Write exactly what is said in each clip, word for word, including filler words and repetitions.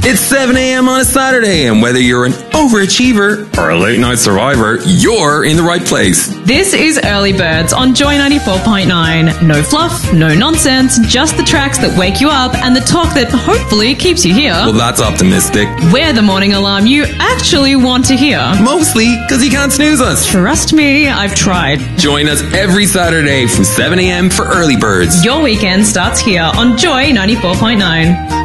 It's seven a.m. on a Saturday, and whether you're an overachiever or a late-night survivor, you're in the right place. This is Early Birds on Joy ninety-four point nine. No fluff, no nonsense, just the tracks that wake you up and the talk that hopefully keeps you here. Well, that's optimistic. We're the morning alarm you actually want to hear. Mostly because you can't snooze us. Trust me, I've tried. Join us every Saturday from seven a.m. for Early Birds. Your weekend starts here on Joy ninety-four point nine.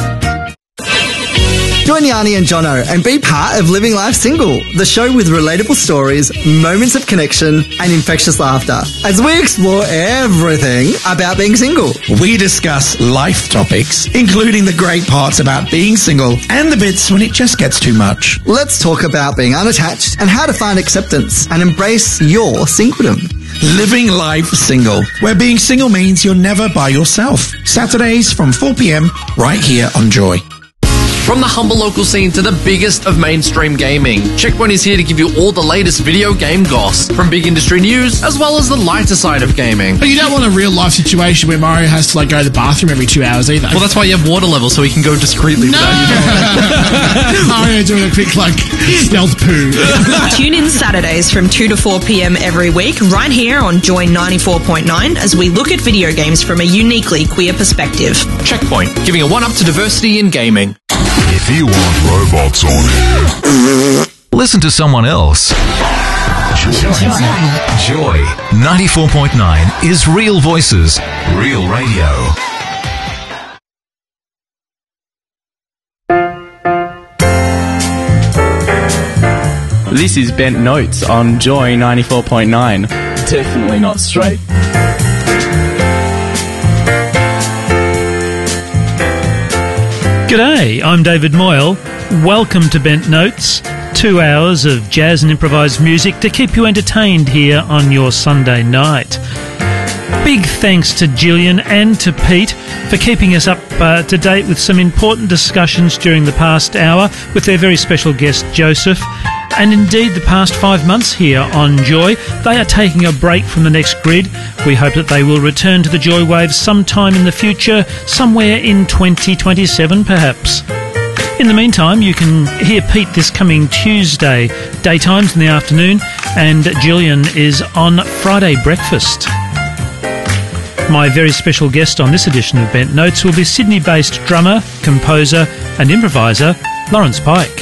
Join Yanni and Jono and be part of Living Life Single, the show with relatable stories, moments of connection and infectious laughter, as we explore everything about being single. We discuss life topics, including the great parts about being single and the bits when it just gets too much. Let's talk about being unattached and how to find acceptance and embrace your singledom. Living Life Single, where being single means you're never by yourself. Saturdays from four p.m. right here on Joy. From the humble local scene to the biggest of mainstream gaming, Checkpoint is here to give you all the latest video game goss, from big industry news as well as the lighter side of gaming. But you don't want a real life situation where Mario has to like go to the bathroom every two hours either. Well, that's why you have water levels, so he can go discreetly no! without you knowing. Mario doing a quick like stealth poo. Tune in Saturdays from two to four p.m. every week, right here on Joy ninety-four point nine, as we look at video games from a uniquely queer perspective. Checkpoint, giving a one-up to diversity in gaming. If you want robots on it, listen to someone else. Joy ninety-four point nine is real voices, real radio. This is Bent Notes on Joy ninety-four point nine. Definitely not straight. G'day, I'm David Moyle. Welcome to Bent Notes, two hours of jazz and improvised music to keep you entertained here on your Sunday night. Big thanks to Gillian and to Pete for keeping us up uh, to date with some important discussions during the past hour with their very special guest Joseph. And indeed the past five months here on Joy. They are taking a break from the next grid. We hope that they will return to the Joy Waves sometime in the future, somewhere in twenty twenty-seven perhaps. In the meantime, you can hear Pete this coming Tuesday, daytimes in the afternoon, and Gillian is on Friday breakfast. My very special guest on this edition of Bent Notes will be Sydney-based drummer, composer and improviser Lawrence Pike.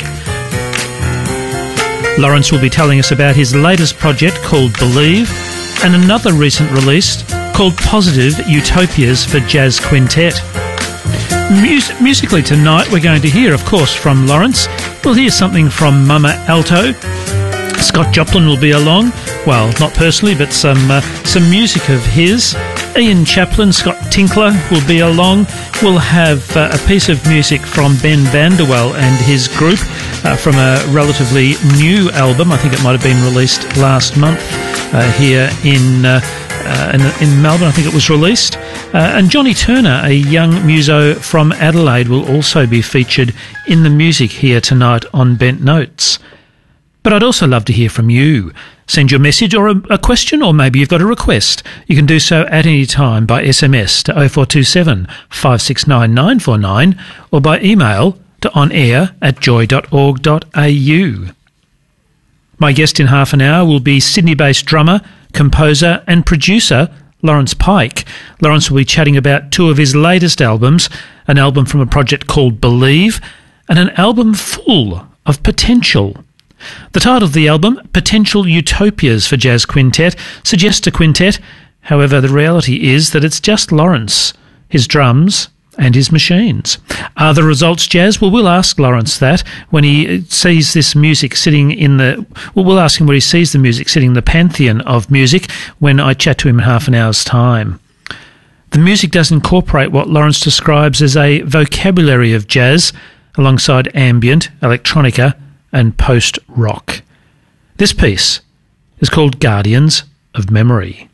Lawrence will be telling us about his latest project called Believe and another recent release called Positive Utopias for Jazz Quintet. Mus- musically tonight we're going to hear, of course, from Lawrence. We'll hear something from Mama Alto. Scott Joplin will be along. Well, not personally, but some uh, some music of his. Ian Chaplin, Scott Tinkler will be along. We'll have uh, a piece of music from Ben Vanderwell and his group uh, from a relatively new album. I think it might have been released last month uh, here in, uh, uh, in in Melbourne. I think it was released. Uh, and Johnny Turner, a young muso from Adelaide, will also be featured in the music here tonight on Bent Notes. But I'd also love to hear from you. Send your message or a, a question, or maybe you've got a request. You can do so at any time by S M S to oh four two seven, five six nine, nine four nine or by email to onair at joy dot org dot a u. My guest in half an hour will be Sydney-based drummer, composer and producer Lawrence Pike. Lawrence will be chatting about two of his latest albums, an album from a project called Believe and an album full of potential. The title of the album, Potential Utopias for Jazz Quintet, suggests a quintet. However, the reality is that it's just Lawrence, his drums and his machines. Are the results jazz? Well, we'll ask Lawrence that when he sees this music sitting in the... Well, we'll ask him where he sees the music sitting in the pantheon of music when I chat to him in half an hour's time. The music does incorporate what Lawrence describes as a vocabulary of jazz alongside ambient, electronica and post-rock. This piece is called Guardians of Memory.